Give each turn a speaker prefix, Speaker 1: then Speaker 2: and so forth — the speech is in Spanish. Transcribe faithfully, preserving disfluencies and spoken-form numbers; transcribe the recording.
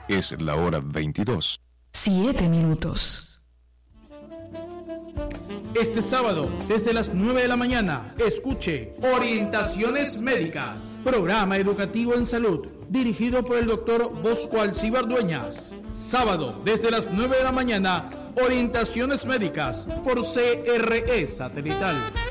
Speaker 1: Es la hora veintidós.
Speaker 2: Siete minutos.
Speaker 3: Este sábado, desde las nueve de la mañana, escuche Orientaciones Médicas, programa educativo en salud, dirigido por el doctor Bosco Alcíbar Dueñas. Sábado, desde las nueve de la mañana, Orientaciones Médicas, por C R E Satelital.